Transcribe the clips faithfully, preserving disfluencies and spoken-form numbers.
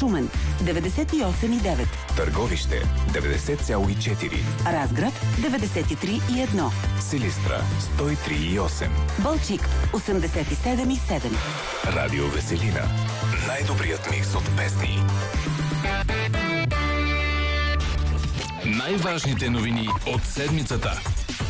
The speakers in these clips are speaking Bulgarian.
Шумен деветдесет и осем и девет, Търговище деветдесет цяло и четири, Разград деветдесет и три и едно, Силистра сто и три и осем, Балчик осемдесет и седем и седем. Радио Веселина. Най-добрият микс от песни. Най-важните новини от седмицата.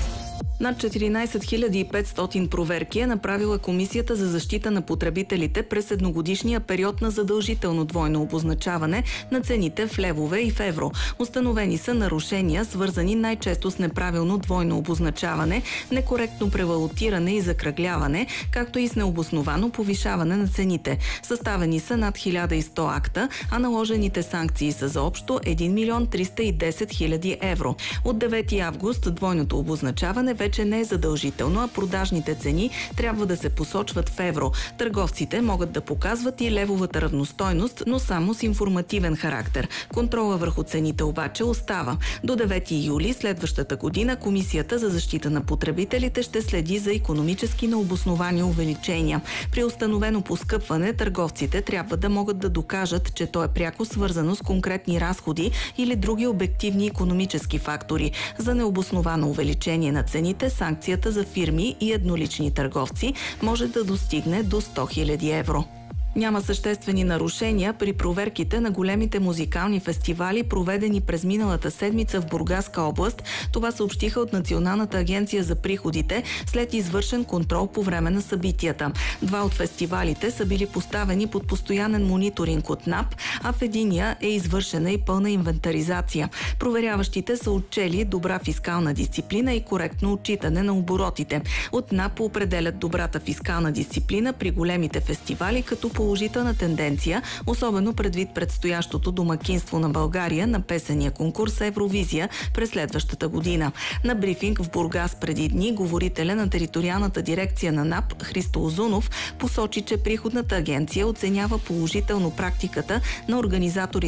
Над четиринадесет хиляди и петстотин проверки е направила Комисията за защита на потребителите през едногодишния период на задължително двойно обозначаване на цените в левове и в евро. Установени са нарушения, свързани най-често с неправилно двойно обозначаване, некоректно превалутиране и закръгляване, както и с необосновано повишаване на цените. Съставени са над хиляда и сто акта, а наложените санкции са за общо един милион триста и десет хиляди евро. От девети август двойното обозначаване вече че не е задължително, а продажните цени трябва да се посочват в евро. Търговците могат да показват и левовата равностойност, но само с информативен характер. Контрола върху цените обаче остава. До девети юли следващата година Комисията за защита на потребителите ще следи за икономически необосновани увеличения. При установено поскъпване търговците трябва да могат да докажат, че то е пряко свързано с конкретни разходи или други обективни икономически фактори. За необосновано увеличение на цените санкцията за фирми и еднолични търговци може да достигне до сто хиляди евро. Няма съществени нарушения при проверките на големите музикални фестивали, проведени през миналата седмица в Бургаска област. Това съобщиха от Националната агенция за приходите след извършен контрол по време на събитията. Два от фестивалите са били поставени под постоянен мониторинг от НАП, а в единия е извършена и пълна инвентаризация. Проверяващите са отчели добра фискална дисциплина и коректно отчитане на оборотите. От НАП определят добрата фискална дисциплина при големите фестивали като положителна тенденция, особено предвид предстоящото домакинство на България на песения конкурс Евровизия през следващата година. На брифинг в Бургас преди дни говорителя на териториалната дирекция на НАП Христо Озунов посочи, че приходната агенция оценява положително практиката на организаторите